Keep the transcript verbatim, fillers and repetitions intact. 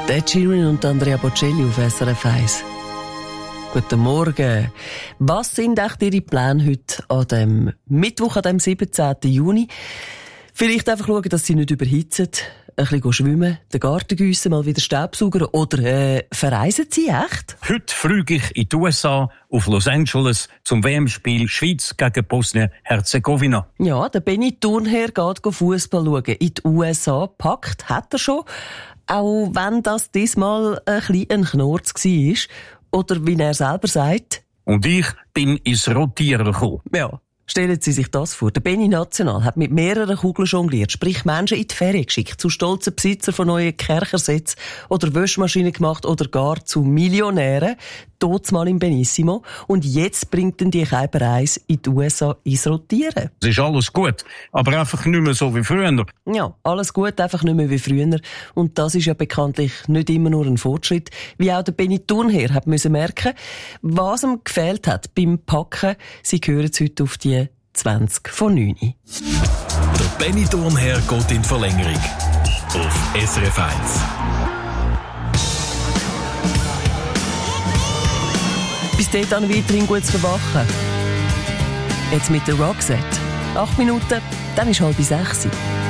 Ed Sheeran und Andrea Bocelli auf S R F eins. Guten Morgen. Was sind echt Ihre Pläne heute an dem Mittwoch, an dem siebzehnten Juni? Vielleicht einfach schauen, dass Sie nicht überhitzen, ein bisschen schwimmen, den Garten giessen, mal wieder Staubsauger oder äh, verreisen Sie echt? Heute fliege ich in die U S A, auf Los Angeles, zum W M-Spiel Schweiz gegen Bosnien-Herzegowina. Ja, der Benny Thurnherr geht Fußball schauen. In die U S A packt, hat er schon. Auch wenn das diesmal ein bisschen ein Knorz war. Oder wie er selber sagt. Und ich bin ins Rotieren gekommen. Ja. Stellen Sie sich das vor. Der Benny National hat mit mehreren Kugeln jongliert, sprich Menschen in die Ferien geschickt, zu stolzen Besitzer von neuen Kerchersätzen oder Wäschmaschinen gemacht oder gar zu Millionären, dort mal im Benissimo. Und jetzt bringt ihn die Keibereis in die U S A ins Rotieren. Es ist alles gut, aber einfach nicht mehr so wie früher. Ja, alles gut, einfach nicht mehr wie früher. Und das ist ja bekanntlich nicht immer nur ein Fortschritt, wie auch der Benny Thurnherr hat müssen merken, was ihm gefehlt hat beim Packen. Sie hören es heute auf die zwanzig von neun. Der Benny Thurnherr geht in Verlängerung auf S R F eins. Bis dort dann weiterhin gutes Verwachen. Jetzt mit der Roxette. Acht Minuten, dann ist halb sechs.